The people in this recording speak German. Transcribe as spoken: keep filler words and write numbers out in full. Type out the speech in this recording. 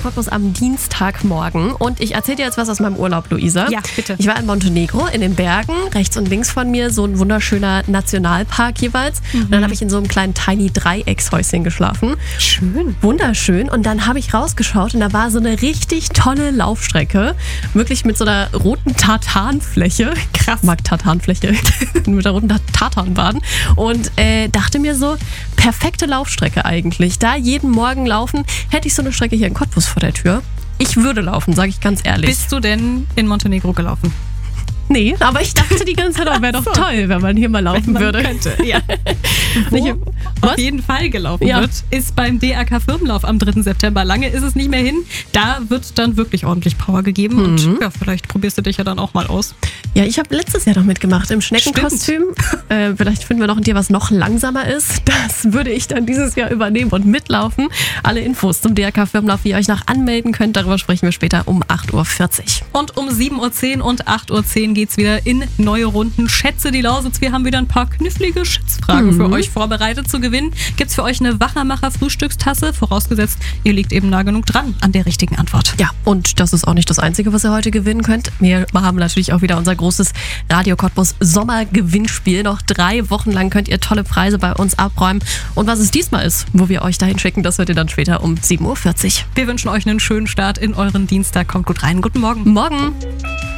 Cottbus am Dienstagmorgen und ich erzähle dir jetzt was aus meinem Urlaub, Luisa. Ja, bitte. Ich war in Montenegro, in den Bergen, rechts und links von mir so ein wunderschöner Nationalpark jeweils. Mhm. Und dann habe ich in so einem kleinen Tiny-Dreieckshäuschen geschlafen. Schön. Wunderschön. Und dann habe ich rausgeschaut und da war so eine richtig tolle Laufstrecke. Wirklich mit so einer roten Tartanfläche. Krass. Ich mag Tartanfläche. Mit der roten Tartanbahn. Und äh, dachte mir so, perfekte Laufstrecke eigentlich. Da jeden Morgen laufen, hätte ich so eine Strecke hier in Cottbus vor der Tür. Ich würde laufen, sage ich ganz ehrlich. Bist du denn in Montenegro gelaufen? Nee, aber ich dachte die ganze Zeit, das wäre doch so toll, wenn man hier mal laufen man würde. Könnte, ja. Wo Nicht, auf jeden Fall gelaufen ja. wird, ist beim D R K-Firmenlauf am dritten September. Lange ist es nicht mehr hin. Da wird dann wirklich ordentlich Power gegeben. Mhm. Und ja, vielleicht probierst du dich ja dann auch mal aus. Ja, ich habe letztes Jahr noch mitgemacht im Schneckenkostüm. Äh, vielleicht finden wir noch ein Tier, was noch langsamer ist. Das würde ich dann dieses Jahr übernehmen und mitlaufen. Alle Infos zum D R K-Firmenlauf, wie ihr euch noch anmelden könnt, darüber sprechen wir später um acht Uhr vierzig. Und um sieben Uhr zehn und acht Uhr zehn geht's wieder in neue Runden. Schätze die Lausitz. Wir haben wieder ein paar knifflige Schätzfragen mhm. für euch vorbereitet zu gewinnen. Gibt's für euch eine Wachermacher-Frühstückstasse? Vorausgesetzt, ihr liegt eben nah genug dran an der richtigen Antwort. Ja, und das ist auch nicht das Einzige, was ihr heute gewinnen könnt. Wir haben natürlich auch wieder unser großes Radio Cottbus Sommergewinnspiel. Noch drei Wochen lang könnt ihr tolle Preise bei uns abräumen. Und was es diesmal ist, wo wir euch dahin schicken, das hört ihr dann später um sieben Uhr vierzig. Wir wünschen euch einen schönen Start in euren Dienstag. Kommt gut rein. Guten Morgen. Morgen.